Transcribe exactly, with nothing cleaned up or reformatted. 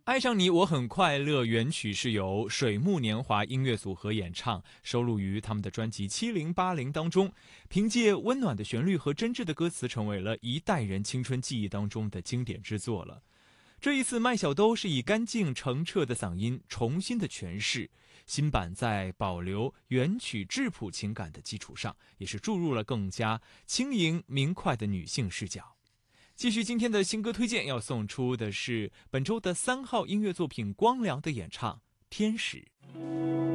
爱上你我很快乐原曲是由水木年华音乐组合演唱，收录于他们的专辑七零八零当中。凭借温暖的旋律和真挚的歌词，成为了一代人青春记忆当中的经典之作了。这一次麦小兜是以干净澄澈的嗓音重新的诠释，新版在保留原曲质朴情感的基础上，也是注入了更加轻盈明快的女性视角。继续今天的新歌推荐，要送出的是本周的三号音乐作品光良的演唱《天使》。